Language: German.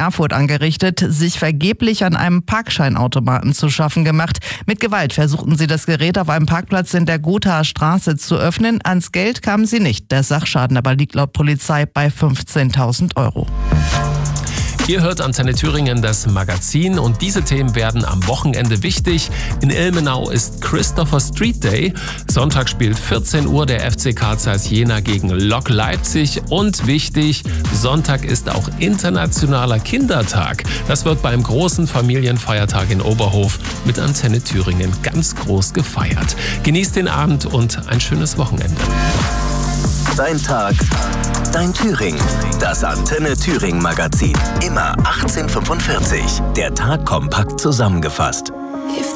Erfurt angerichtet, sich vergeblich an einem Parkscheinautomaten zu schaffen gemacht. Mit Gewalt versuchten sie das Gerät auf einem Parkplatz in der Gothaer Straße zu öffnen. Ans Geld kamen sie nicht. Der Sachschaden aber liegt laut Polizei bei 15.000 €. Ihr hört Antenne Thüringen, das Magazin, und diese Themen werden am Wochenende wichtig. In Ilmenau ist Christopher Street Day. Sonntag spielt 14 Uhr der FC Carl Zeiss Jena gegen Lok Leipzig. Und wichtig, Sonntag ist auch Internationaler Kindertag. Das wird beim großen Familienfeiertag in Oberhof mit Antenne Thüringen ganz groß gefeiert. Genießt den Abend und ein schönes Wochenende. Dein Tag, dein Thüringen. Das Antenne Thüringen Magazin. Immer 18:45. Der Tag kompakt zusammengefasst.